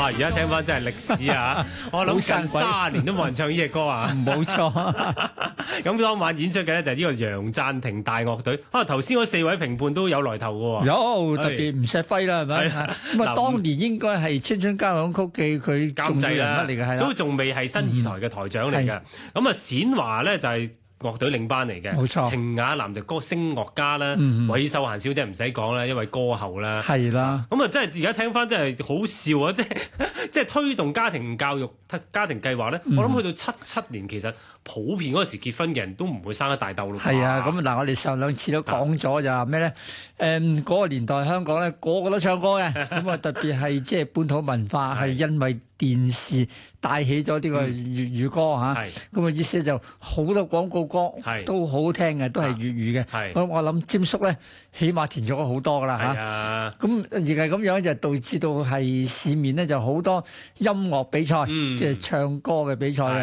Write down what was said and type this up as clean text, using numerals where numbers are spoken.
而家聽翻真係歷史啊！我諗近30年都冇人唱呢隻歌啊！ 冇錯。 咁當晚演出嘅咧就係呢個楊贊廷大樂隊。頭先嗰4位評判都有來頭嘅喎。 有特別吳錫輝啦，係咪？咁啊，當年應該係《青春交響曲記》佢監製啦嚟嘅，係啦， 都仲未係新二台嘅台長嚟嘅。咁啊，冼華咧就係樂隊領班嚟嘅， 冇錯。 程雅南就歌聲樂家啦，韋秀嫻小姐唔使講啦，因為歌后啦。 係啦。 咁啊，真係而家聽翻真係好笑啊！即係推動家庭教育、家庭計劃咧，我諗去到77年，其實普遍嗰時結婚嘅人都唔會生一大竇咯。 係啊，咁嗱，我哋上兩次都講咗就係咩咧？嗰個年代香港咧個個都唱歌嘅，咁啊特別係即係本土文化係因為電視帶起咗呢個粵語歌嚇，咁啊意思就好多廣告歌都好好聽嘅，都係粵語嘅。咁我諗霑叔咧，起碼填咗好多噶啦嚇。咁而係咁樣就導致到係市面咧就好多音樂比賽，即係唱歌嘅比賽。